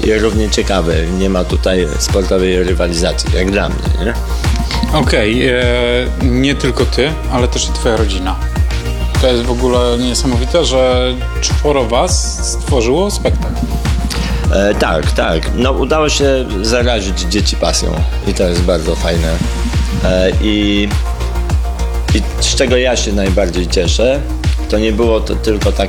i równie ciekawe. Nie ma tutaj sportowej rywalizacji, jak dla mnie, nie? Okej, nie tylko ty, ale też i twoja rodzina. To jest w ogóle niesamowite, że 4 was stworzyło spektakl. Tak. No, udało się zarazić dzieci pasją i to jest bardzo fajne. I z czego ja się najbardziej cieszę, to nie było to tylko tak